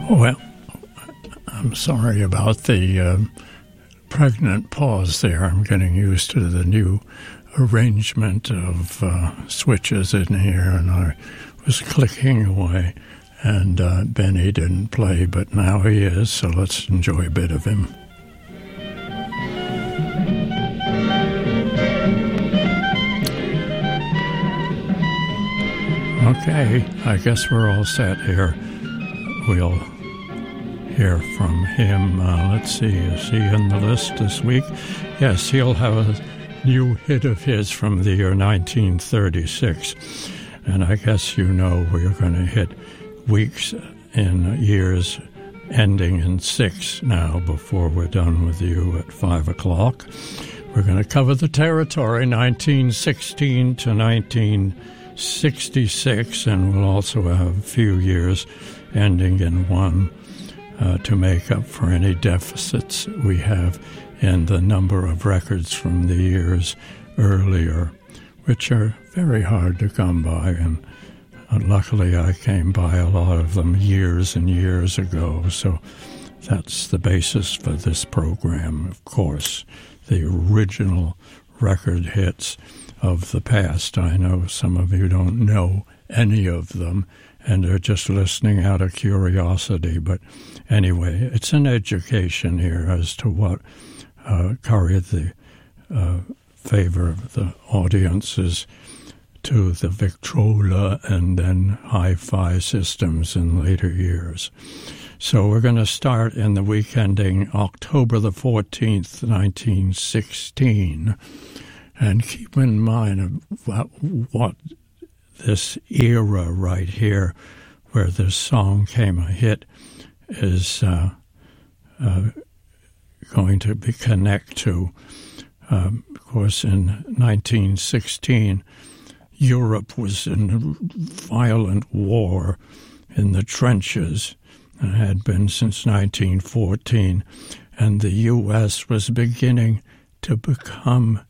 Well, I'm sorry about the pregnant pause there. I'm getting used to the new arrangement of switches in here, and I was clicking away, and Benny didn't play, but now he is, so let's enjoy a bit of him. Okay, I guess we're all set here. We'll hear from him. Let's see, is he in the list this week? Yes, he'll have a new hit of his from the year 1936. And I guess you know we're going to hit weeks in years ending in 6 now before we're done with you at 5 o'clock. We're going to cover the territory 1916 to 1966, and we'll also have a few years ending in 1 to make up for any deficits we have in the number of records from the years earlier, which are very hard to come by, and luckily I came by a lot of them years and years ago, so that's the basis for this program, of course, the original record hits of the past. I know some of you don't know any of them, and they're just listening out of curiosity. But anyway, it's an education here as to what curried the favor of the audiences to the Victrola and then hi-fi systems in later years. So we're going to start in the week ending October the 14th, 1916. And keep in mind what this era right here, where this song came a hit, is going to be connect to. Of course, in 1916, Europe was in violent war in the trenches, and had been since 1914, and the U.S. was beginning to become